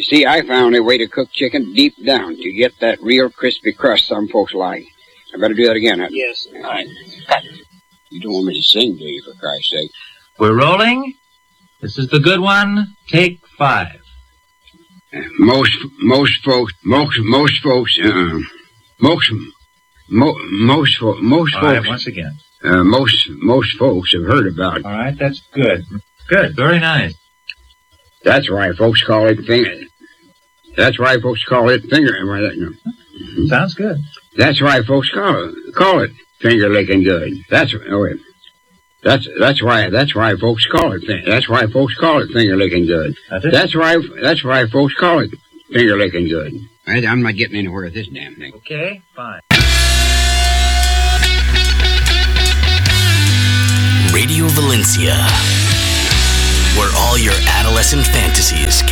You see, I found a way to cook chicken deep down to get that real crispy crust some folks like. I better do that again, huh? Yes. All right. Cut. You don't want me to sing, do you, for Christ's sake? We're rolling. This is the good one. Take 5. Most folks, All right, once again. most folks have heard about it. All right, that's good. Good, very nice. That's why folks call it finger. That's why folks call it finger. Sounds good. That's why folks call it finger licking good. That's why folks call it. That's why folks call it finger licking good. That's why folks call it finger licking good. I'm not getting anywhere with this damn thing. Okay, fine. Radio Valencia, where all your adolescent fantasies